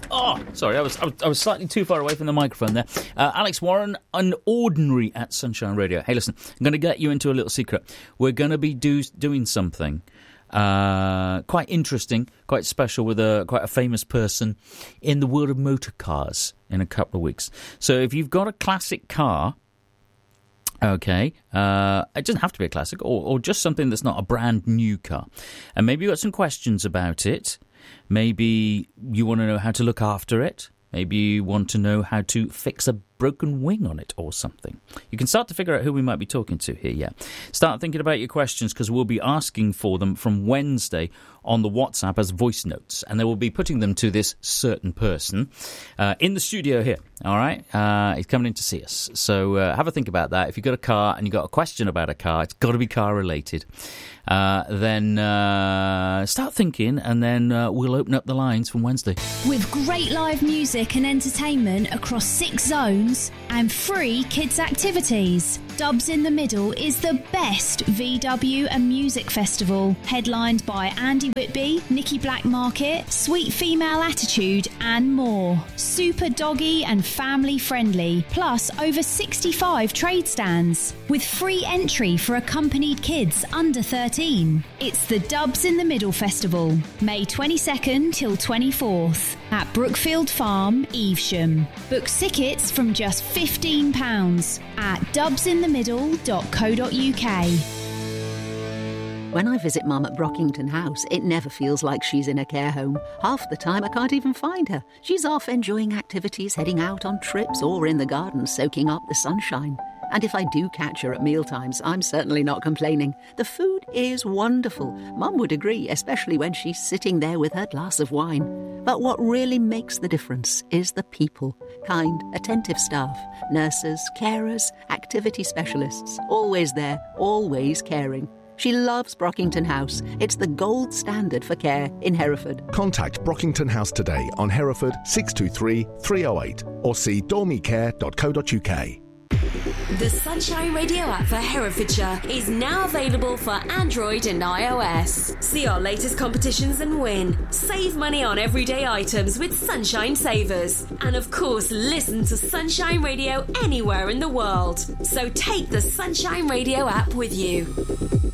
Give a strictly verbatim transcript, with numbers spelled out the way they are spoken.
Oh, sorry, I was, I was I was slightly too far away from the microphone there. Uh, Alex Warren, an ordinary at Sunshine Radio. Hey, listen, I'm going to get you into a little secret. We're going to be do, doing something uh, quite interesting, quite special with a quite a famous person in the world of motor cars in a couple of weeks. So if you've got a classic car, okay, uh, it doesn't have to be a classic, or, or just something that's not a brand new car, and maybe you've got some questions about it. Maybe you want to know how to look after it. Maybe you want to know how to fix a broken wing on it or something. You can start to figure out who we might be talking to here, yeah. Start thinking about your questions, because we'll be asking for them from Wednesday on the WhatsApp as voice notes, and they will be putting them to this certain person uh, in the studio here, all right? Uh, he's coming in to see us. So uh, have a think about that. If you've got a car and you've got a question about a car, it's got to be car-related. Uh, then uh, start thinking, and then uh, we'll open up the lines from Wednesday. With great live music and entertainment across six zones and free kids' activities, Dubs in the Middle is the best V W and music festival, headlined by Andy Whitby, Nicky Blackmarket, Sweet Female Attitude and more. Super doggy and family friendly, plus over sixty-five trade stands, with free entry for accompanied kids under thirteen. It's the Dubs in the Middle Festival, May twenty-second till twenty-fourth at Brookfield Farm, Evesham. Book tickets from just fifteen pounds at dubs in the middle dot co dot uk. When I visit Mum at Brockington House, it never feels like she's in a care home. Half the time I can't even find her. She's off enjoying activities, heading out on trips, or in the garden soaking up the sunshine. And if I do catch her at mealtimes, I'm certainly not complaining. The food is wonderful. Mum would agree, especially when she's sitting there with her glass of wine. But what really makes the difference is the people. Kind, attentive staff, nurses, carers, activity specialists. Always there, always caring. She loves Brockington House. It's the gold standard for care in Hereford. Contact Brockington House today on Hereford six two three, three oh eight or see dormicare dot co dot uk. The Sunshine Radio app for Herefordshire is now available for Android and iOS. See our latest competitions and win. Save money on everyday items with Sunshine Savers. And of course, listen to Sunshine Radio anywhere in the world. So take the Sunshine Radio app with you.